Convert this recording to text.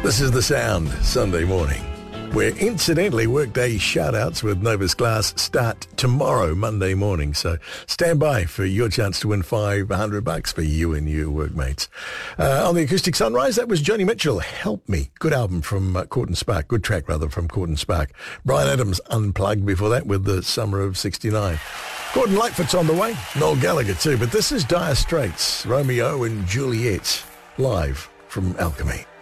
This is The Sound, Sunday morning, where incidentally workday shout-outs with Novus Glass start tomorrow, Monday morning. So stand by for your chance to win $500 for you and your workmates. On the Acoustic Sunrise, that was Joni Mitchell, Help Me. Good album from Court and Spark. Good track, rather, from Court and Spark. Bryan Adams, Unplugged before that with the Summer of 69. Gordon Lightfoot's on the way. Noel Gallagher too. But this is Dire Straits, Romeo and Juliet, live from Alchemy.